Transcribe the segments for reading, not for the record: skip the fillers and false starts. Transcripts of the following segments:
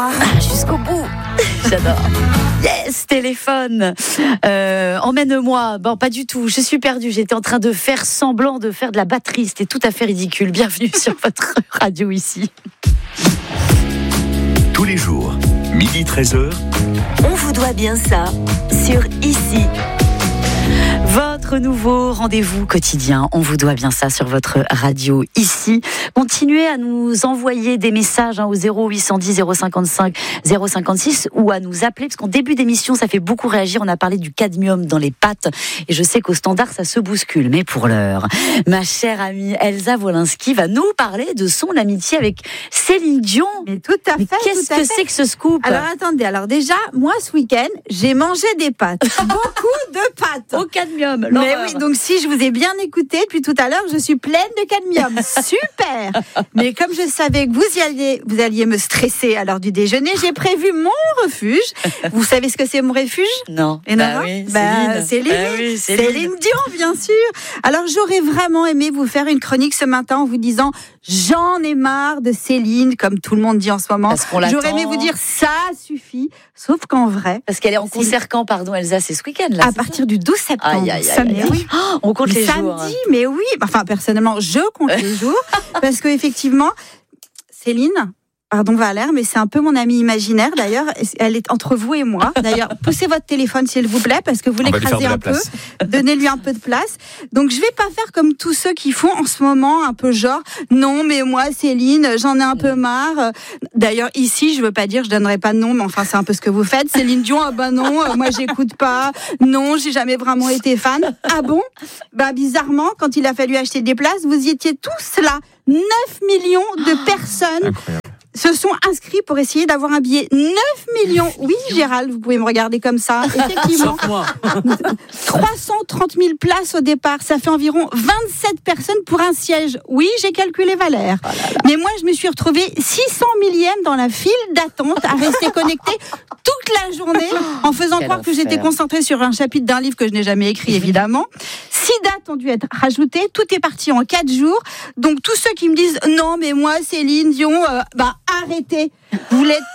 Jusqu'au bout. J'adore. Yes, téléphone. Emmène-moi. Bon, pas du tout. Je suis perdue. J'étais en train de faire semblant de faire de la batterie. C'était tout à fait ridicule. Bienvenue sur votre radio ici. Tous les jours, 12h-13h. On vous doit bien ça sur Ici. Votre nouveau rendez-vous quotidien, on vous doit bien ça sur votre radio ici. Continuez à nous envoyer des messages au 0810 055 056 ou à nous appeler, parce qu'en début d'émission, ça fait beaucoup réagir. On a parlé du cadmium dans les pâtes et je sais qu'au standard, ça se bouscule. Mais pour l'heure, ma chère amie Elsa Wolinski va nous parler de son amitié avec Céline Dion. Mais tout à fait. Qu'est-ce que c'est que ce scoop ? Alors attendez, déjà, moi ce week-end, j'ai mangé des pâtes. Beaucoup de pâtes. Au cadmium. Mais oui, donc si je vous ai bien écouté depuis tout à l'heure, je suis pleine de cadmium. Super. Mais comme je savais que vous alliez me stresser à l'heure du déjeuner, j'ai prévu mon refuge. Vous savez ce que c'est mon refuge ? Non. Et Céline Dion, bien sûr. Alors j'aurais vraiment aimé vous faire une chronique ce matin en vous disant j'en ai marre de Céline, comme tout le monde dit en ce moment. J'aurais aimé vous dire ça suffit, sauf qu'en vrai. Parce qu'elle est en concert quand, pardon, Elsa, c'est ce week-end là. À partir du 12 septembre. Samedi. Oui. Oh, on compte les jours. Samedi, mais oui. Enfin, personnellement, je compte les jours. Parce qu'effectivement, Céline, pardon Valère, mais c'est un peu mon amie imaginaire. D'ailleurs, elle est entre vous et moi. D'ailleurs, poussez votre téléphone s'il vous plaît, parce que vous l'écrasez un peu. Donnez-lui un peu de place. Donc, je vais pas faire comme tous ceux qui font en ce moment un peu genre, non, mais moi, Céline, j'en ai un peu marre. D'ailleurs, ici, je veux pas dire, je donnerai pas de nom, mais enfin, c'est un peu ce que vous faites. Céline Dion, ah ben non, moi, j'écoute pas. Non, j'ai jamais vraiment été fan. Ah bon? Bah, bizarrement, quand il a fallu acheter des places, vous y étiez tous là. 9 millions de personnes. Incroyable. Se sont inscrits pour essayer d'avoir un billet. 9 millions. Oui, Gérald, vous pouvez me regarder comme ça. Effectivement. 330 000 places au départ. Ça fait environ 27 personnes pour un siège. Oui, j'ai calculé Valère. Oh là là. Mais moi, je me suis retrouvée 600 millième dans la file d'attente à rester connectée toute la journée en faisant croire que j'étais concentrée sur un chapitre d'un livre que je n'ai jamais écrit, évidemment. 6 dates ont dû être rajoutées. Tout est parti en 4 jours. Donc, tous ceux qui me disent non, mais moi, Céline Dion, arrêtez. Vous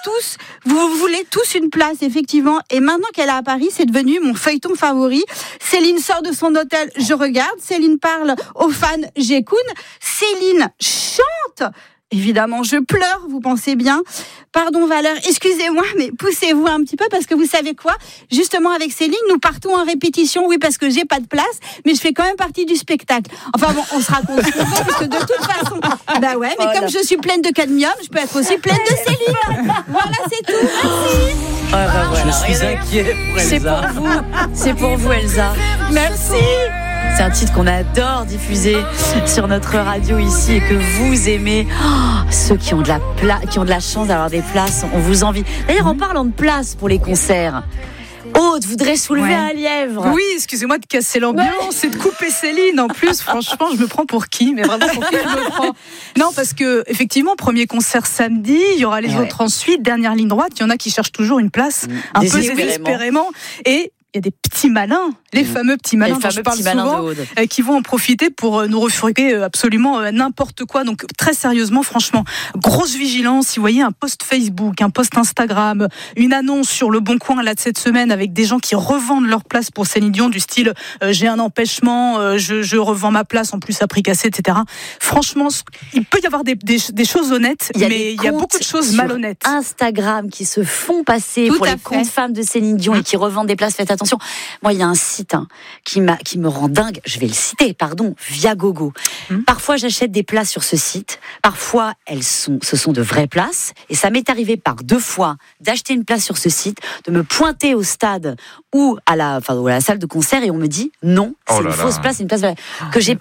voulez tous une place, effectivement. Et maintenant qu'elle est à Paris, c'est devenu mon feuilleton favori. Céline sort de son hôtel, je regarde. Céline parle aux fans, j'écoute. Céline chante. Évidemment, je pleure, vous pensez bien. Pardon Valère, excusez-moi, mais poussez-vous un petit peu parce que vous savez quoi ? Justement avec Céline, nous partons en répétition, oui parce que j'ai pas de place, mais je fais quand même partie du spectacle. Enfin bon, on se raconte ce qu'on veut parce que de toute façon, bah ouais, mais comme je suis pleine de cadmium, je peux être aussi pleine de Céline. Voilà, c'est tout. Merci. Voilà. Je suis inquiet pour Elsa. C'est pour vous Elsa. Merci. C'est un titre qu'on adore diffuser sur notre radio ici et que vous aimez. Ceux qui ont de la chance d'avoir des places, on vous envie. D'ailleurs, en parlant de places pour les concerts, Aude voudrait soulever un lièvre. Oui, excusez-moi de casser l'ambiance et de couper Céline. En plus, franchement, je me prends pour qui ? Mais vraiment, pour qui je me prends ? Non, parce que effectivement, premier concert samedi, il y aura les autres ensuite, dernière ligne droite. Il y en a qui cherchent toujours une place, un peu désespérément. Et il y a des petits malins, les fameux petits malins dont je parle souvent, qui vont en profiter pour nous refourguer absolument n'importe quoi. Donc très sérieusement, franchement, grosse vigilance. Si vous voyez un post Facebook, un post Instagram, une annonce sur Le Bon Coin là de cette semaine avec des gens qui revendent leur place pour Céline Dion du style j'ai un empêchement, je revends ma place en plus à prix cassé, etc. Franchement, il peut y avoir des choses honnêtes, mais il y a beaucoup de choses malhonnêtes. Instagram qui se font passer pour les comptes femmes de Céline Dion et qui revendent des places. Faites attention. Moi, il y a un site qui me rend dingue. Je vais le citer, Viagogo. Parfois, j'achète des places sur ce site. Parfois, ce sont de vraies places. Et ça m'est arrivé par 2 fois d'acheter une place sur ce site, de me pointer au stade ou à la salle de concert et on me dit non, c'est une fausse place, c'est une place que j'ai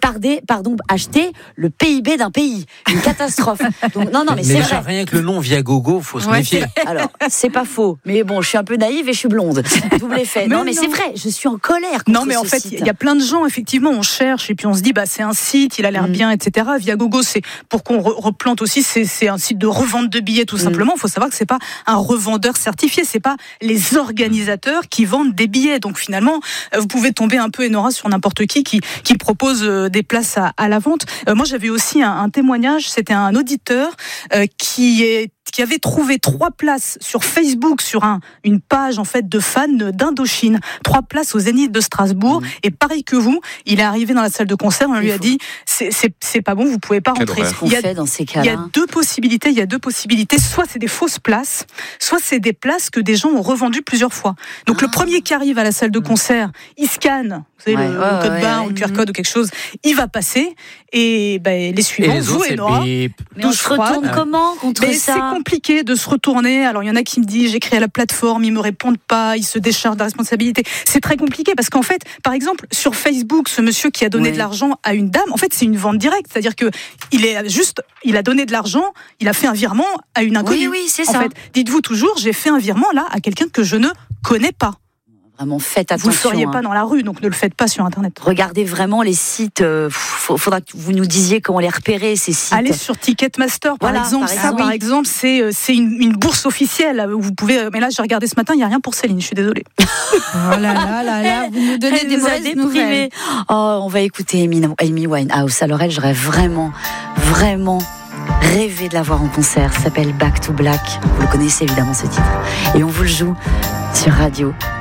acheté le PIB d'un pays. Une catastrophe. Donc, non, mais c'est vrai. Rien que le nom Viagogo, faut se méfier. Alors, c'est pas faux. Mais bon, je suis un peu naïve et je suis blonde. Double effet. Non, mais c'est vrai, je suis en colère contre Non, mais en fait, il y a plein de gens, effectivement, on cherche et puis on se dit, c'est un site, il a l'air bien, etc. Viagogo, c'est pour qu'on replante aussi, c'est un site de revente de billets, tout simplement. Il faut savoir que c'est pas un revendeur certifié, c'est pas les organisateurs qui vendent des billets. Donc finalement, vous pouvez tomber un peu, Enora, sur n'importe qui propose des places à la vente. Moi, j'avais aussi un témoignage, c'était un auditeur qui qui avait trouvé 3 places sur Facebook, sur une page en fait de fans d'Indochine. 3 places au Zénith de Strasbourg. Et pareil que vous, il est arrivé dans la salle de concert, on lui a dit c'est pas bon, vous pouvez pas rentrer. Qu'est-ce qu'on fait dans ces cas-là ? Il y a deux possibilités. Soit c'est des fausses places, soit c'est des places que des gens ont revendues plusieurs fois. Donc le premier qui arrive à la salle de concert, il scanne, vous savez, le code barre ou le QR code ou quelque chose, il va passer et les suivants, vous et Nora. Mais on se retourne comment contre ça ? C'est compliqué de se retourner. Alors il y en a qui me disent j'écris à la plateforme, ils me répondent pas, ils se déchargent de la responsabilité. C'est très compliqué parce qu'en fait, par exemple, sur Facebook, ce monsieur qui a donné de l'argent à une dame, en fait, c'est une vente directe, c'est-à-dire que il a donné de l'argent, il a fait un virement à une inconnue. Oui, c'est en ça. fait, dites-vous toujours, j'ai fait un virement là à quelqu'un que je ne connais pas. Vraiment, faites attention. Vous ne le feriez pas dans la rue, donc ne le faites pas sur Internet. Regardez vraiment les sites. Faudra que vous nous disiez comment les repérer, ces sites. Allez sur Ticketmaster, par exemple. Par exemple, c'est une bourse officielle. Vous pouvez. Mais là, j'ai regardé ce matin, il n'y a rien pour Céline. Je suis désolée. Oh là là, vous nous donnez des mauvaises nouvelles. Oh, on va écouter Amy Winehouse. Alors elle, j'aurais vraiment rêvé de la voir en concert. Ça s'appelle Back to Black. Vous le connaissez évidemment ce titre. Et on vous le joue sur Radio